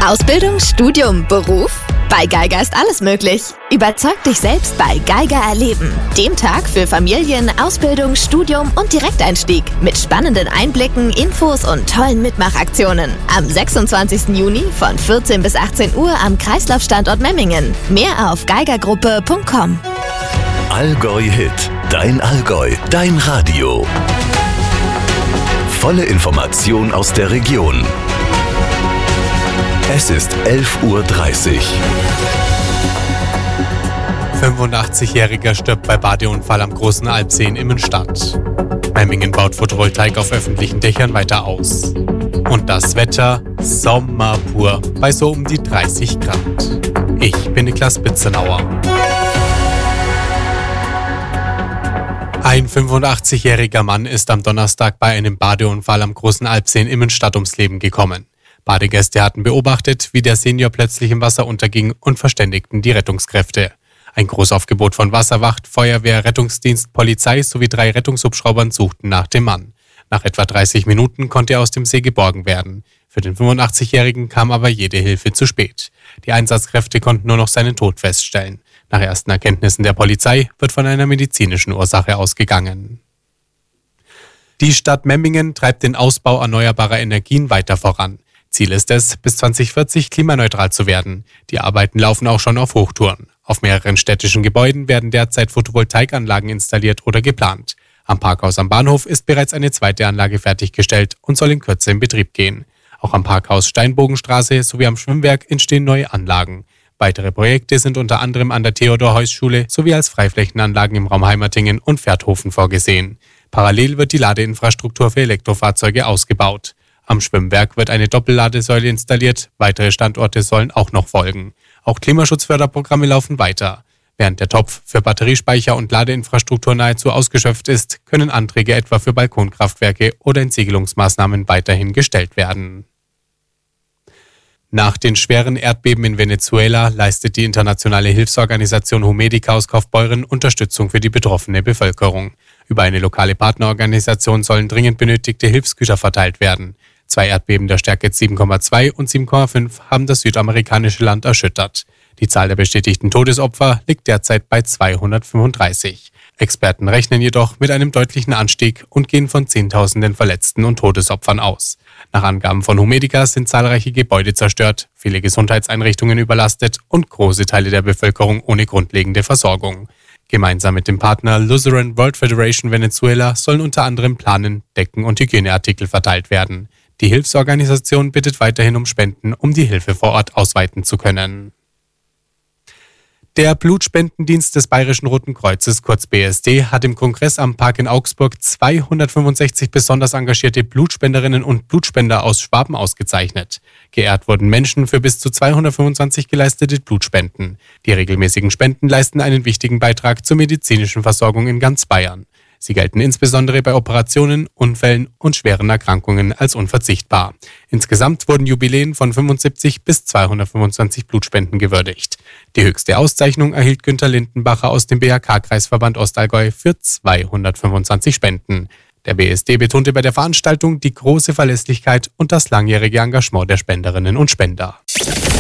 Ausbildung, Studium, Beruf? Bei Geiger ist alles möglich. Überzeug dich selbst bei Geiger Erleben. Dem Tag für Familien, Ausbildung, Studium und Direkteinstieg. Mit spannenden Einblicken, Infos und tollen Mitmachaktionen. Am 26. Juni von 14 bis 18 Uhr am Kreislaufstandort Memmingen. Mehr auf geigergruppe.com. Allgäu Hit. Dein Allgäu. Dein Radio. Volle Information aus der Region. Es ist 11:30 Uhr. 85-Jähriger stirbt bei Badeunfall am Großen Alpsee in Immenstadt. Memmingen baut Photovoltaik auf öffentlichen Dächern weiter aus. Und das Wetter Sommer pur bei so um die 30 Grad. Ich bin Niklas Bitzenauer. Ein 85-jähriger Mann ist am Donnerstag bei einem Badeunfall am Großen Alpsee in Immenstadt ums Leben gekommen. Badegäste hatten beobachtet, wie der Senior plötzlich im Wasser unterging und verständigten die Rettungskräfte. Ein Großaufgebot von Wasserwacht, Feuerwehr, Rettungsdienst, Polizei sowie 3 Rettungshubschraubern suchten nach dem Mann. Nach etwa 30 Minuten konnte er aus dem See geborgen werden. Für den 85-Jährigen kam aber jede Hilfe zu spät. Die Einsatzkräfte konnten nur noch seinen Tod feststellen. Nach ersten Erkenntnissen der Polizei wird von einer medizinischen Ursache ausgegangen. Die Stadt Memmingen treibt den Ausbau erneuerbarer Energien weiter voran. Ziel ist es, bis 2040 klimaneutral zu werden. Die Arbeiten laufen auch schon auf Hochtouren. Auf mehreren städtischen Gebäuden werden derzeit Photovoltaikanlagen installiert oder geplant. Am Parkhaus am Bahnhof ist bereits eine zweite Anlage fertiggestellt und soll in Kürze in Betrieb gehen. Auch am Parkhaus Steinbogenstraße sowie am Schwimmwerk entstehen neue Anlagen. Weitere Projekte sind unter anderem an der Theodor-Heuss-Schule sowie als Freiflächenanlagen im Raum Heimertingen und Pferdhofen vorgesehen. Parallel wird die Ladeinfrastruktur für Elektrofahrzeuge ausgebaut. Am Schwimmwerk wird eine Doppelladesäule installiert, weitere Standorte sollen auch noch folgen. Auch Klimaschutzförderprogramme laufen weiter. Während der Topf für Batteriespeicher und Ladeinfrastruktur nahezu ausgeschöpft ist, können Anträge etwa für Balkonkraftwerke oder Entsiegelungsmaßnahmen weiterhin gestellt werden. Nach den schweren Erdbeben in Venezuela leistet die internationale Hilfsorganisation Humedica aus Kaufbeuren Unterstützung für die betroffene Bevölkerung. Über eine lokale Partnerorganisation sollen dringend benötigte Hilfsgüter verteilt werden. 2 Erdbeben der Stärke 7,2 und 7,5 haben das südamerikanische Land erschüttert. Die Zahl der bestätigten Todesopfer liegt derzeit bei 235. Experten rechnen jedoch mit einem deutlichen Anstieg und gehen von Zehntausenden Verletzten und Todesopfern aus. Nach Angaben von Humedica sind zahlreiche Gebäude zerstört, viele Gesundheitseinrichtungen überlastet und große Teile der Bevölkerung ohne grundlegende Versorgung. Gemeinsam mit dem Partner Lutheran World Federation Venezuela sollen unter anderem planen, Decken und Hygieneartikel verteilt werden. Die Hilfsorganisation bittet weiterhin um Spenden, um die Hilfe vor Ort ausweiten zu können. Der Blutspendendienst des Bayerischen Roten Kreuzes, kurz BSD, hat im Kongress am Park in Augsburg 265 besonders engagierte Blutspenderinnen und Blutspender aus Schwaben ausgezeichnet. Geehrt wurden Menschen für bis zu 225 geleistete Blutspenden. Die regelmäßigen Spenden leisten einen wichtigen Beitrag zur medizinischen Versorgung in ganz Bayern. Sie gelten insbesondere bei Operationen, Unfällen und schweren Erkrankungen als unverzichtbar. Insgesamt wurden Jubiläen von 75 bis 225 Blutspenden gewürdigt. Die höchste Auszeichnung erhielt Günther Lindenbacher aus dem BHK-Kreisverband Ostallgäu für 225 Spenden. Der BSD betonte bei der Veranstaltung die große Verlässlichkeit und das langjährige Engagement der Spenderinnen und Spender.